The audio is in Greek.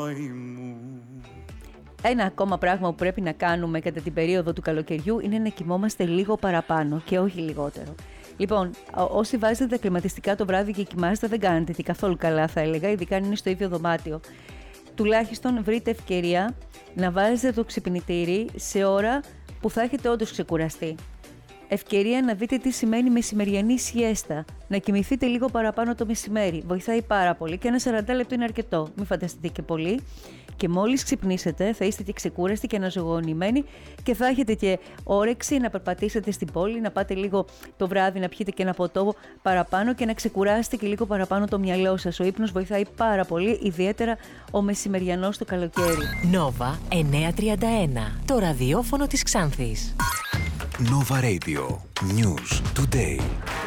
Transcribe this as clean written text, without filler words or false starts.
Ένα ακόμα πράγμα που πρέπει να κάνουμε κατά την περίοδο του καλοκαιριού είναι να κοιμόμαστε λίγο παραπάνω και όχι λιγότερο. Λοιπόν, όσοι βάζετε τα κλιματιστικά το βράδυ και κοιμάστε, δεν κάνετε τι καθόλου καλά, θα έλεγα, ειδικά αν είναι στο ίδιο δωμάτιο. Τουλάχιστον βρείτε ευκαιρία να βάζετε το ξυπνητήρι σε ώρα που θα έχετε όντως ξεκουραστεί. Ευκαιρία να δείτε τι σημαίνει μεσημεριανή σιέστα. Να κοιμηθείτε λίγο παραπάνω το μεσημέρι. Βοηθάει πάρα πολύ και ένα 40 λεπτό είναι αρκετό. Μην φανταστείτε και πολύ. Και μόλις ξυπνήσετε θα είστε και ξεκούραστοι και αναζωογονημένοι και θα έχετε και όρεξη να περπατήσετε στην πόλη, να πάτε λίγο το βράδυ να πιείτε και ένα ποτό παραπάνω και να ξεκουράσετε και λίγο παραπάνω το μυαλό σας. Ο ύπνος βοηθάει πάρα πολύ, ιδιαίτερα ο μεσημεριανός το καλοκαίρι. Nova 931, το ραδιόφωνο της Ξάνθης. Nova Radio. News Today.